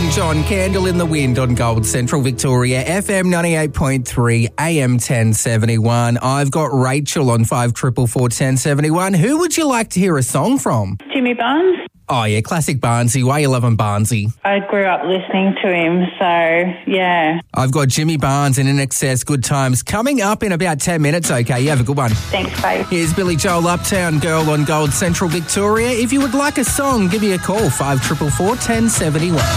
Elton John, Candle in the Wind on Gold Central Victoria, FM 98.3, AM 1071. I've got Rachel on 5444 1071. Who would you like to hear a song from? Jimmy Barnes. Oh, yeah, classic Barnesy. Why are you loving Barnesy? I grew up listening to him, so, yeah. I've got Jimmy Barnes and In Excess, Good Times, coming up in about 10 minutes, okay? You have a good one. Thanks, babe. Here's Billy Joel, Uptown Girl on Gold Central Victoria. If you would like a song, give me a call, 5444 1071.